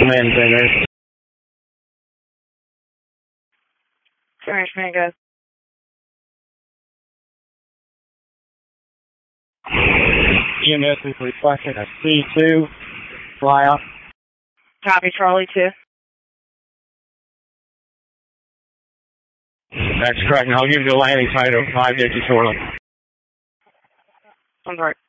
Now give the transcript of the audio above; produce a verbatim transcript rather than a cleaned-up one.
Landing there. Sorry, man, guys. E M S is requesting a C two fly out. Copy, Charlie two. That's correct. And I'll give you the landing site of five fifty shortly. I'm sorry.